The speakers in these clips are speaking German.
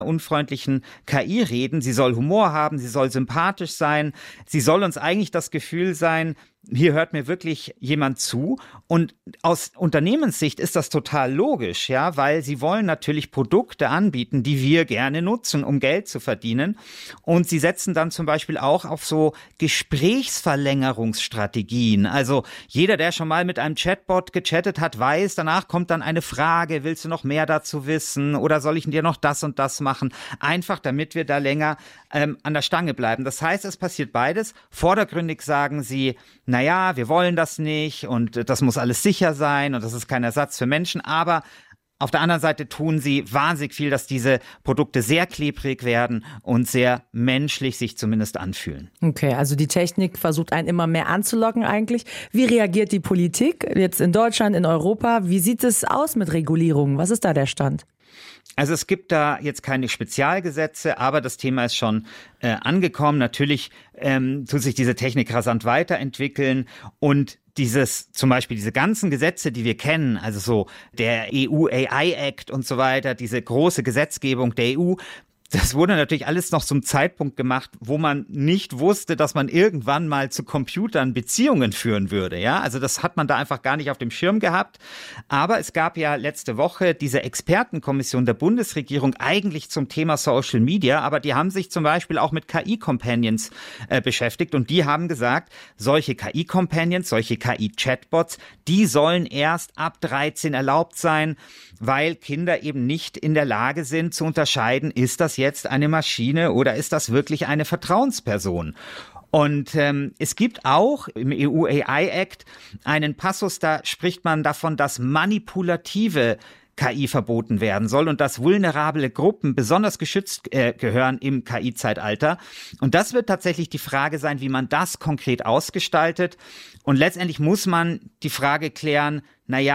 unfreundlichen KI reden. Sie soll Humor haben, sie soll sympathisch sein, sie soll uns eigentlich das Gefühl sein, hier hört mir wirklich jemand zu. Und aus Unternehmenssicht ist das total logisch, ja, weil sie wollen natürlich Produkte anbieten, die wir gerne nutzen, um Geld zu verdienen. Und sie setzen dann zum Beispiel auch auf so Gesprächsverlängerungsstrategien. Also jeder, der schon mal mit einem Chatbot gechattet hat, weiß, danach kommt dann eine Frage, willst du noch mehr dazu wissen oder soll ich dir noch das und das machen? Einfach, damit wir da länger an der Stange bleiben. Das heißt, es passiert beides. Vordergründig sagen sie, naja, wir wollen das nicht und das muss alles sicher sein und das ist kein Ersatz für Menschen, aber auf der anderen Seite tun sie wahnsinnig viel, dass diese Produkte sehr klebrig werden und sehr menschlich sich zumindest anfühlen. Okay, also die Technik versucht einen immer mehr anzulocken eigentlich. Wie reagiert die Politik jetzt in Deutschland, in Europa? Wie sieht es aus mit Regulierungen? Was ist da der Stand? Also es gibt da jetzt keine Spezialgesetze, aber das Thema ist schon angekommen. Natürlich tut sich diese Technik rasant weiterentwickeln und zum Beispiel diese ganzen Gesetze, die wir kennen, also so der EU AI Act und so weiter, diese große Gesetzgebung der EU, das wurde natürlich alles noch zum Zeitpunkt gemacht, wo man nicht wusste, dass man irgendwann mal zu Computern Beziehungen führen würde. Ja, also das hat man da einfach gar nicht auf dem Schirm gehabt. Aber es gab ja letzte Woche diese Expertenkommission der Bundesregierung eigentlich zum Thema Social Media. Aber die haben sich zum Beispiel auch mit KI-Companions beschäftigt. Und die haben gesagt, solche KI-Companions, solche KI-Chatbots, die sollen erst ab 13 erlaubt sein, weil Kinder eben nicht in der Lage sind zu unterscheiden, ist das jetzt eine Maschine oder ist das wirklich eine Vertrauensperson? Und es gibt auch im EU AI Act einen Passus, da spricht man davon, dass manipulative KI verboten werden soll und dass vulnerable Gruppen besonders geschützt gehören im KI-Zeitalter. Und das wird tatsächlich die Frage sein, wie man das konkret ausgestaltet. Und letztendlich muss man die Frage klären,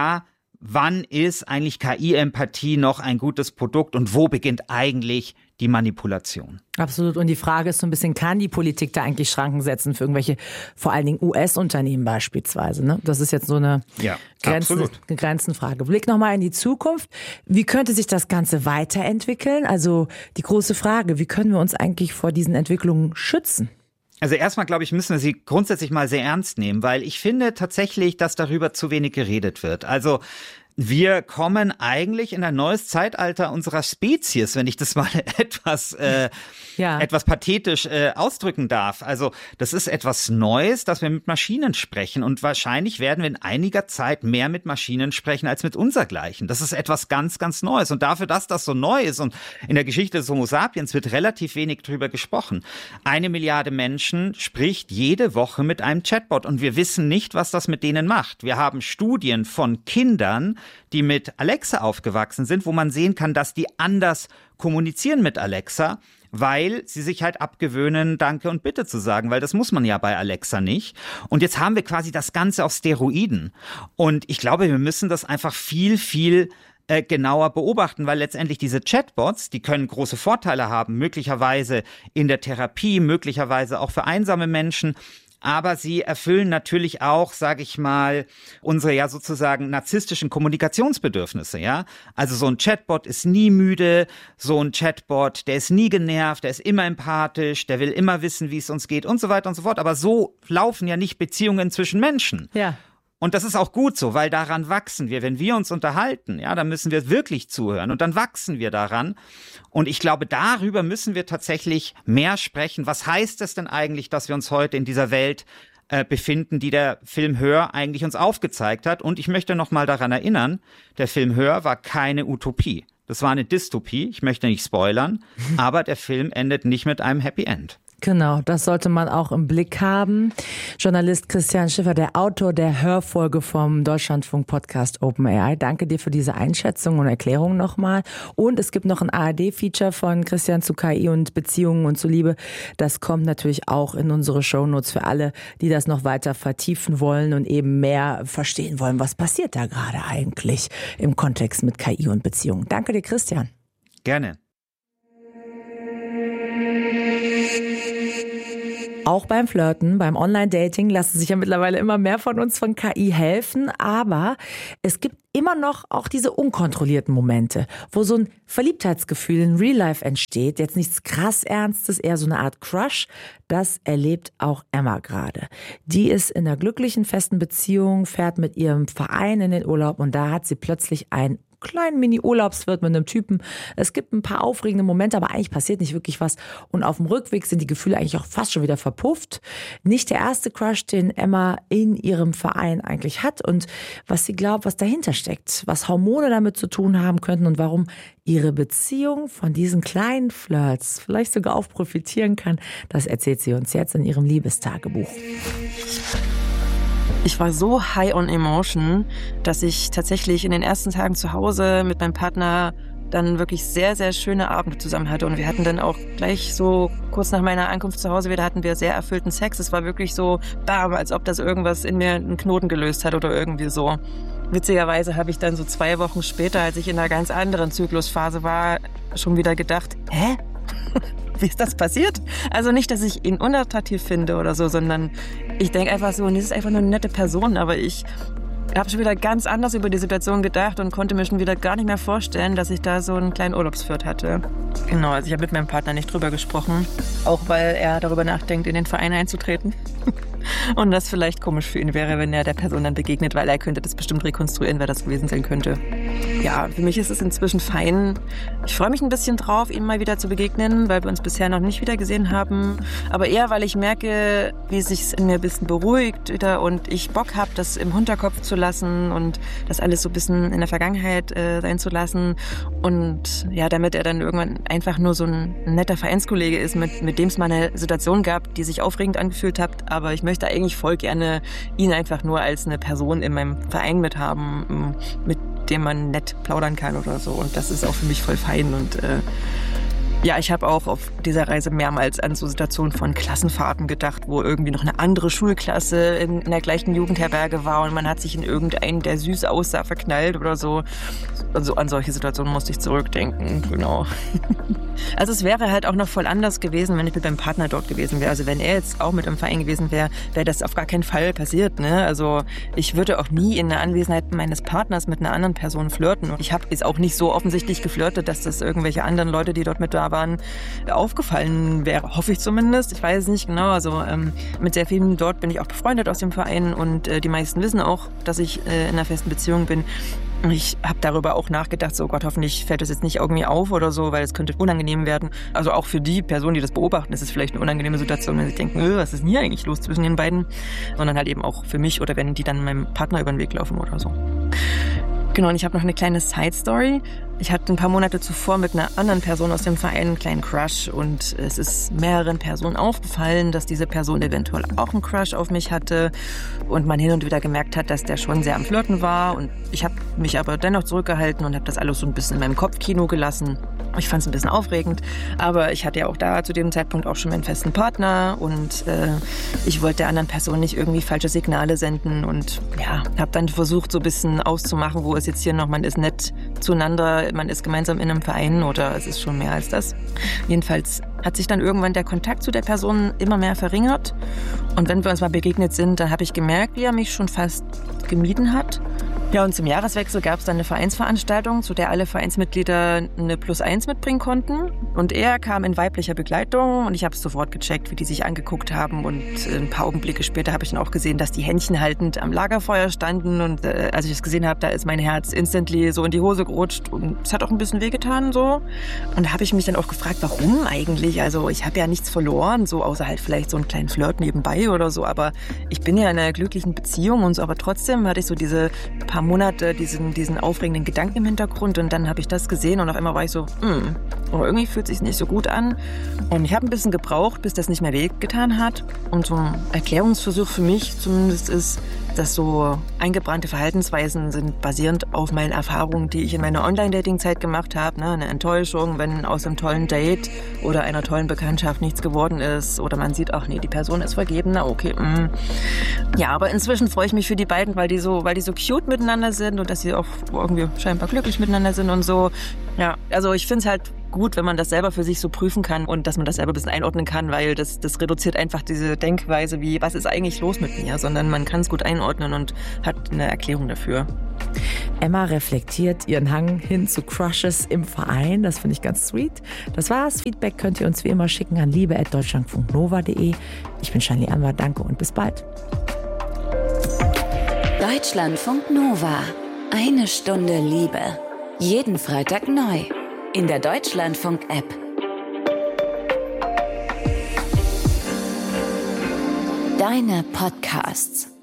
wann ist eigentlich KI-Empathie noch ein gutes Produkt und wo beginnt eigentlich die Manipulation? Absolut. Und die Frage ist so ein bisschen, kann die Politik da eigentlich Schranken setzen für irgendwelche, vor allen Dingen US-Unternehmen beispielsweise? Ne? Das ist jetzt so eine Grenzenfrage. Blick nochmal in die Zukunft. Wie könnte sich das Ganze weiterentwickeln? Also die große Frage, wie können wir uns eigentlich vor diesen Entwicklungen schützen? Also erstmal, glaube ich, müssen wir sie grundsätzlich mal sehr ernst nehmen, weil ich finde tatsächlich, dass darüber zu wenig geredet wird. Also wir kommen eigentlich in ein neues Zeitalter unserer Spezies, wenn ich das mal etwas pathetisch ausdrücken darf. Also das ist etwas Neues, dass wir mit Maschinen sprechen und wahrscheinlich werden wir in einiger Zeit mehr mit Maschinen sprechen als mit unsergleichen. Das ist etwas ganz, ganz Neues und dafür, dass das so neu ist und in der Geschichte des Homo sapiens wird relativ wenig drüber gesprochen. 1 Milliarde Menschen spricht jede Woche mit einem Chatbot und wir wissen nicht, was das mit denen macht. Wir haben Studien von Kindern, die mit Alexa aufgewachsen sind, wo man sehen kann, dass die anders kommunizieren mit Alexa, weil sie sich halt abgewöhnen, Danke und Bitte zu sagen, weil das muss man ja bei Alexa nicht. Und jetzt haben wir quasi das Ganze auf Steroiden. Und ich glaube, wir müssen das einfach viel, viel genauer beobachten, weil letztendlich diese Chatbots, die können große Vorteile haben, möglicherweise in der Therapie, möglicherweise auch für einsame Menschen. Aber sie erfüllen natürlich auch, sage ich mal, unsere sozusagen narzisstischen Kommunikationsbedürfnisse, ja. Also so ein Chatbot ist nie müde, so ein Chatbot, der ist nie genervt, der ist immer empathisch, der will immer wissen, wie es uns geht und so weiter und so fort. Aber so laufen ja nicht Beziehungen zwischen Menschen. Ja. Und das ist auch gut so, weil daran wachsen wir. Wenn wir uns unterhalten, dann müssen wir wirklich zuhören und dann wachsen wir daran. Und ich glaube, darüber müssen wir tatsächlich mehr sprechen. Was heißt es denn eigentlich, dass wir uns heute in dieser Welt befinden, die der Film Hör eigentlich uns aufgezeigt hat? Und ich möchte noch mal daran erinnern, der Film Hör war keine Utopie. Das war eine Dystopie. Ich möchte nicht spoilern, aber der Film endet nicht mit einem Happy End. Genau, das sollte man auch im Blick haben. Journalist Christian Schiffer, der Autor der Hörfolge vom Deutschlandfunk-Podcast OpenAI. Danke dir für diese Einschätzung und Erklärung nochmal. Und es gibt noch ein ARD-Feature von Christian zu KI und Beziehungen und zu Liebe. Das kommt natürlich auch in unsere Shownotes für alle, die das noch weiter vertiefen wollen und eben mehr verstehen wollen, was passiert da gerade eigentlich im Kontext mit KI und Beziehungen. Danke dir, Christian. Gerne. Auch beim Flirten, beim Online-Dating lassen sich ja mittlerweile immer mehr von uns von KI helfen, aber es gibt immer noch auch diese unkontrollierten Momente, wo so ein Verliebtheitsgefühl in Real Life entsteht. Jetzt nichts krass Ernstes, eher so eine Art Crush. Das erlebt auch Emma gerade. Die ist in einer glücklichen, festen Beziehung, fährt mit ihrem Verein in den Urlaub und da hat sie plötzlich einen kleinen Mini-Urlaubswirt mit einem Typen. Es gibt ein paar aufregende Momente, aber eigentlich passiert nicht wirklich was. Und auf dem Rückweg sind die Gefühle eigentlich auch fast schon wieder verpufft. Nicht der erste Crush, den Emma in ihrem Verein eigentlich hat und was sie glaubt, was dahinter steckt, was Hormone damit zu tun haben könnten und warum ihre Beziehung von diesen kleinen Flirts vielleicht sogar auch profitieren kann, das erzählt sie uns jetzt in ihrem Liebestagebuch. Ich war so high on emotion, dass ich tatsächlich in den ersten Tagen zu Hause mit meinem Partner dann wirklich sehr, sehr schöne Abende zusammen hatte. Und wir hatten dann auch gleich so kurz nach meiner Ankunft zu Hause wieder, hatten wir sehr erfüllten Sex. Es war wirklich so, bam, als ob das irgendwas in mir einen Knoten gelöst hat oder irgendwie so. Witzigerweise habe ich dann so 2 Wochen später, als ich in einer ganz anderen Zyklusphase war, schon wieder gedacht, hä? Wie ist das passiert? Also nicht, dass ich ihn unattraktiv finde oder so, sondern ich denke einfach so, das ist einfach nur eine nette Person, aber ich habe schon wieder ganz anders über die Situation gedacht und konnte mir schon wieder gar nicht mehr vorstellen, dass ich da so einen kleinen Urlaubsflirt hatte. Genau, also ich habe mit meinem Partner nicht drüber gesprochen, auch weil er darüber nachdenkt, in den Verein einzutreten. Und das vielleicht komisch für ihn wäre, wenn er der Person dann begegnet, weil er könnte das bestimmt rekonstruieren, wer das gewesen sein könnte. Ja, für mich ist es inzwischen fein. Ich freue mich ein bisschen drauf, ihm mal wieder zu begegnen, weil wir uns bisher noch nicht wieder gesehen haben. Aber eher, weil ich merke, wie es sich in mir ein bisschen beruhigt wieder und ich Bock habe, das im Hinterkopf zu lassen und das alles so ein bisschen in der Vergangenheit sein zu lassen. Und ja, damit er dann irgendwann einfach nur so ein netter Vereinskollege ist, mit dem es mal eine Situation gab, die sich aufregend angefühlt hat. Aber ich möchte eigentlich voll gerne ihn einfach nur als eine Person in meinem Verein mit haben, mit dem man nett plaudern kann oder so. Und das ist auch für mich voll fein. Und ja, ich habe auch auf dieser Reise mehrmals an so Situationen von Klassenfahrten gedacht, wo irgendwie noch eine andere Schulklasse in der gleichen Jugendherberge war und man hat sich in irgendeinen, der süß aussah, verknallt oder so. Also an solche Situationen musste ich zurückdenken, genau. Also es wäre halt auch noch voll anders gewesen, wenn ich mit meinem Partner dort gewesen wäre. Also wenn er jetzt auch mit im Verein gewesen wäre, wäre das auf gar keinen Fall passiert, ne? Also ich würde auch nie in der Anwesenheit meines Partners mit einer anderen Person flirten. Und ich habe jetzt auch nicht so offensichtlich geflirtet, dass das irgendwelche anderen Leute, die dort mit da waren, aufgefallen wäre. Hoffe ich zumindest. Ich weiß es nicht genau. Also mit sehr vielen dort bin ich auch befreundet aus dem Verein und die meisten wissen auch, dass ich in einer festen Beziehung bin. Ich habe darüber auch nachgedacht, so Gott, hoffentlich fällt das jetzt nicht irgendwie auf oder so, weil es könnte unangenehm werden. Also auch für die Personen, die das beobachten, ist es vielleicht eine unangenehme Situation, wenn sie denken, was ist denn hier eigentlich los zwischen den beiden? Sondern halt eben auch für mich oder wenn die dann meinem Partner über den Weg laufen oder so. Genau, und ich habe noch eine kleine Side-Story. Ich hatte ein paar Monate zuvor mit einer anderen Person aus dem Verein einen kleinen Crush und es ist mehreren Personen aufgefallen, dass diese Person eventuell auch einen Crush auf mich hatte und man hin und wieder gemerkt hat, dass der schon sehr am Flirten war und ich habe mich aber dennoch zurückgehalten und habe das alles so ein bisschen in meinem Kopfkino gelassen. Ich fand es ein bisschen aufregend, aber ich hatte ja auch da zu dem Zeitpunkt auch schon meinen festen Partner und ich wollte der anderen Person nicht irgendwie falsche Signale senden und ja, habe dann versucht so ein bisschen auszumachen, wo ist jetzt hier noch, man ist nett zueinander, man ist gemeinsam in einem Verein oder es ist schon mehr als das. Jedenfalls hat sich dann irgendwann der Kontakt zu der Person immer mehr verringert und wenn wir uns mal begegnet sind, dann habe ich gemerkt, wie er mich schon fast gemieden hat. Ja, und zum Jahreswechsel gab es dann eine Vereinsveranstaltung, zu der alle Vereinsmitglieder eine +1 mitbringen konnten. Und er kam in weiblicher Begleitung und ich habe sofort gecheckt, wie die sich angeguckt haben. Und ein paar Augenblicke später habe ich dann auch gesehen, dass die Händchen haltend am Lagerfeuer standen. Und als ich das gesehen habe, da ist mein Herz instantly so in die Hose gerutscht. Und es hat auch ein bisschen wehgetan so. Und da habe ich mich dann auch gefragt, warum eigentlich? Also ich habe ja nichts verloren, so außer halt vielleicht so einen kleinen Flirt nebenbei oder so. Aber ich bin ja in einer glücklichen Beziehung und so. Aber trotzdem hatte ich so diese paar Monate diesen aufregenden Gedanken im Hintergrund und dann habe ich das gesehen und auf einmal war ich so, aber irgendwie fühlt es sich nicht so gut an und ich habe ein bisschen gebraucht, bis das nicht mehr wehgetan hat und so ein Erklärungsversuch für mich zumindest ist, dass so eingebrannte Verhaltensweisen sind basierend auf meinen Erfahrungen, die ich in meiner Online-Dating-Zeit gemacht habe. Ne? Eine Enttäuschung, wenn aus einem tollen Date oder einer tollen Bekanntschaft nichts geworden ist oder man sieht, ach nee, die Person ist vergeben, na okay. Ja, aber inzwischen freue ich mich für die beiden, weil die so cute miteinander sind und dass sie auch irgendwie scheinbar glücklich miteinander sind und so. Ja, also ich finde es halt gut, wenn man das selber für sich so prüfen kann und dass man das selber ein bisschen einordnen kann, weil das reduziert einfach diese Denkweise wie, was ist eigentlich los mit mir, sondern man kann es gut einordnen und hat eine Erklärung dafür. Emma reflektiert ihren Hang hin zu Crushes im Verein. Das finde ich ganz sweet. Das war's. Feedback könnt ihr uns wie immer schicken an liebe@deutschlandfunknova.de. Ich bin Shani Anwar. Danke und bis bald. Deutschlandfunk Nova. 1 Stunde Liebe. Jeden Freitag neu. In der Deutschlandfunk-App. Deine Podcasts.